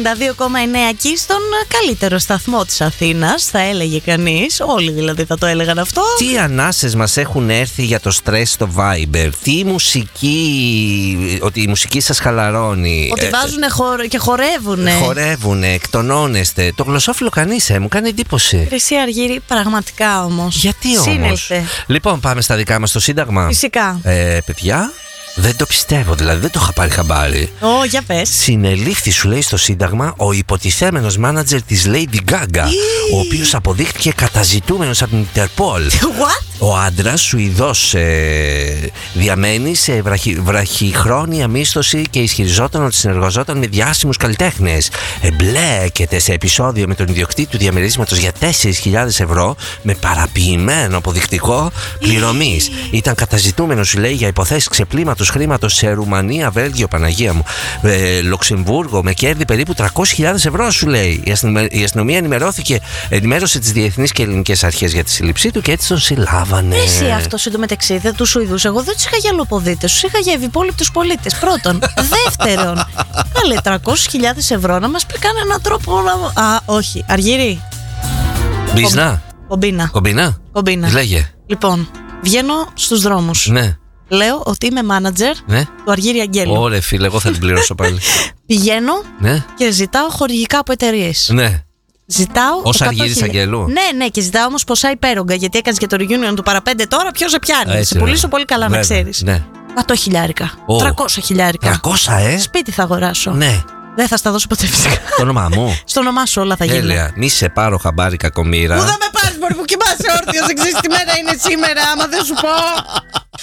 εκεί στον καλύτερο σταθμό της Αθήνας, θα έλεγε κανείς. Όλοι δηλαδή θα το έλεγαν αυτό. Τι ανάσες μας έχουν έρθει για το στρες στο Viber. Τι μουσική, ότι η μουσική σας χαλαρώνει. Ότι βάζουν και χορεύουνε. Χορεύουνε, εκτονώνεστε. Το γλωσσόφυλλο κανείς, μου κάνει εντύπωση. Εσύ Αργύρη, πραγματικά όμως. Γιατί όμως? Σύνελθε. Λοιπόν, πάμε στα δικά μας στο Σύνταγμα. Φυσικά. Παιδιά, δεν το πιστεύω, δηλαδή δεν το είχα πάρει χαμπάρι. Για πες. Συνελήφθη, σου λέει στο Σύνταγμα, ο υποτιθέμενος μάνατζερ της Lady Gaga, ο οποίος αποδείχτηκε καταζητούμενος από την Interpol. What? Ο άντρας Σουηδός διαμένει σε βραχυχρόνια μίσθωση και ισχυριζόταν ότι συνεργαζόταν με διάσημους καλλιτέχνες. Εμπλέκεται σε επεισόδιο με τον ιδιοκτήτη του διαμερίσματος για 4.000 ευρώ με παραποιημένο αποδεικτικό πληρωμής. Ήταν καταζητούμενος, σου λέει, για υποθέσεις ξεπλήματος χρήματος σε Ρουμανία, Βέλγιο, Παναγία μου, Λουξεμβούργο, με κέρδη περίπου 300.000 ευρώ, σου λέει. Η αστυνομία ενημέρωσε τις διεθνείς και ελληνικές αρχές για τη σύλληψή του και έτσι τον συλλάβανε. Εσύ αυτός εντωμεταξύ, τους Σουηδούς, εγώ δεν τους είχα για λοποδίτες, τους είχα για ευυπόλοιπτους πολίτες. Πρώτον. Δεύτερον, καλέ 300.000 ευρώ να μας πει κανέναν τρόπο να. Όχι, Αργύρη. Μπισνά. Κομπίνα. Λέγε. Λοιπόν, βγαίνω στους δρόμους. Ναι. Λέω ότι είμαι μάνατζερ του Αργύρη Αγγέλου. Ωραία, φίλε, εγώ θα την πληρώσω πάλι. Πηγαίνω και ζητάω χορηγικά από εταιρείες. Ναι. Ζητάω. Ως Αργύρης Αγγέλου. Ναι, και ζητάω όμως ποσά υπέρογκα. Γιατί έκανες και το reunion του παραπέντε τώρα, ποιος σε πιάνει. Σε πουλήσω πολύ καλά, να ξέρεις. Ναι. 100.000. 300.000. 300, Σπίτι θα αγοράσω. Ναι. Δεν θα στα δώσω ποτέ φυσικά. Το όνομά μου. Στο όνομά σου όλα θα γίνουν. Τέλεια. Μη σε πάρω χαμπάρι, κακομοίρα. Πού θα με πάρεις, μπορεί που κοιμάσαι όρθιος, δεν ξέρεις τι μέρα είναι σήμερα, άμα δεν σου πω.